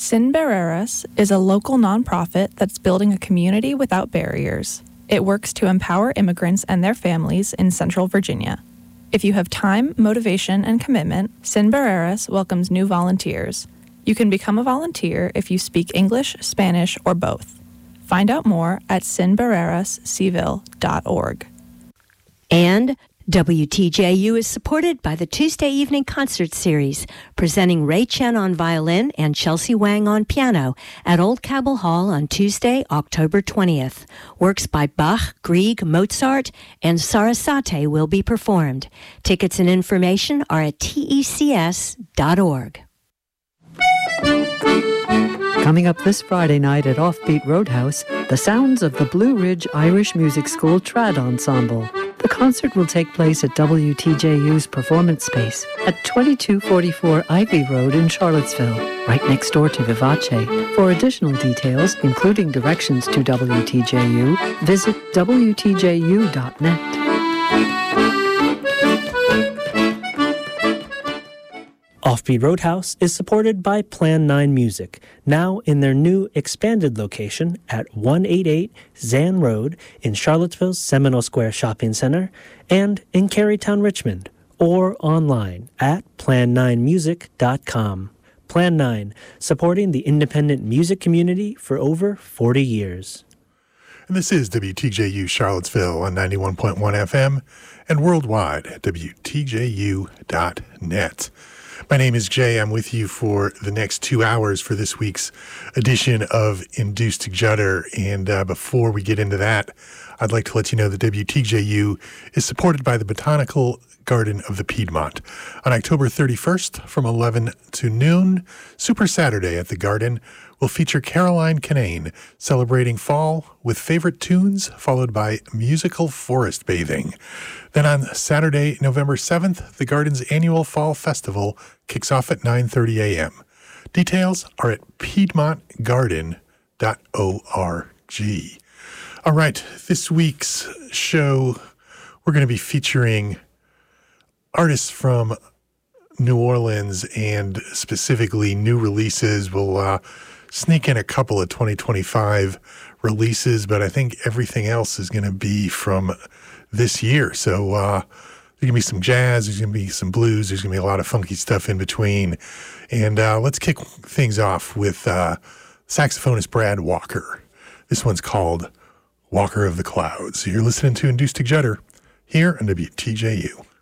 Sin Barreras is a local nonprofit that's building a community without barriers. It works to empower immigrants and their families in Central Virginia. If you have time, motivation, and commitment, Sin Barreras welcomes new volunteers. You can become a volunteer if you speak English, Spanish, or both. Find out more at sinbarrerasseville.org. And WTJU is supported by the Tuesday Evening Concert Series, presenting Ray Chen on violin and Chelsea Wang on piano at Old Cabell Hall on Tuesday, October 20th. Works by Bach, Grieg, Mozart, and Sarasate will be performed. Tickets and information are at tecs.org. Coming up this Friday night at Offbeat Roadhouse, the sounds of the Blue Ridge Irish Music School Trad Ensemble. The concert will take place at WTJU's Performance Space at 2244 Ivy Road in Charlottesville, right next door to Vivace. For additional details, including directions to WTJU, visit WTJU.net. Offbeat Roadhouse is supported by Plan 9 Music, now in their new expanded location at 188 Zan Road in Charlottesville's Seminole Square Shopping Center and in Carytown, Richmond, or online at plan9music.com. Plan 9, supporting the independent music community for over 40 years. And this is WTJU Charlottesville on 91.1 FM and worldwide at WTJU.net. My name is Jay. I'm with you for the next 2 hours for this week's edition of Induced Judder. And before we get into that, I'd like to let you know that WTJU is supported by the Botanical Garden of the Piedmont. On October 31st from 11 to noon, Super Saturday at the Garden will feature Caroline Kinane celebrating fall with favorite tunes, followed by musical forest bathing. Then on Saturday, November 7th, the Garden's annual Fall Festival kicks off at 9:30 a.m. Details are at piedmontgarden.org. All right, this week's show, we're going to be featuring artists from New Orleans and specifically new releases. We'll sneak in a couple of 2025 releases, but I think everything else is going to be from this year. So there's going to be some jazz, there's going to be some blues, there's going to be a lot of funky stuff in between. And let's kick things off with saxophonist Brad Walker. This one's called Walker of the Clouds. You're listening to Induced Judder here on WTJU.